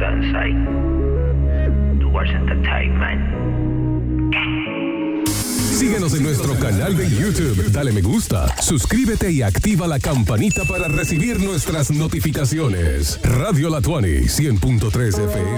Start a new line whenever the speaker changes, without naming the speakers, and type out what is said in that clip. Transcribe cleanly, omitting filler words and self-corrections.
Kansai. Towards Entertainment.
Síguenos en nuestro canal de YouTube, dale me gusta, suscríbete y activa la campanita para recibir nuestras notificaciones. Radio La Tuani, 100.3 FM.